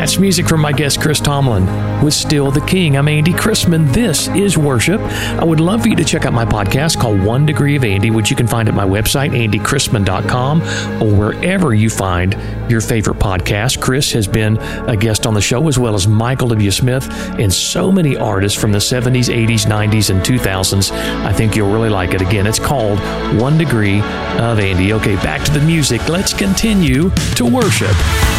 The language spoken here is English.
That's music from my guest, Chris Tomlin, with Still the King. I'm Andy Chrisman. This is Worship. I would love for you to check out my podcast called 1 Degree of Andy, which you can find at my website, andychrisman.com, or wherever you find your favorite podcast. Chris has been a guest on the show, as well as Michael W. Smith and so many artists from the 70s, 80s, 90s, and 2000s. I think you'll really like it. Again, it's called 1 Degree of Andy. Okay, back to the music. Let's continue to worship.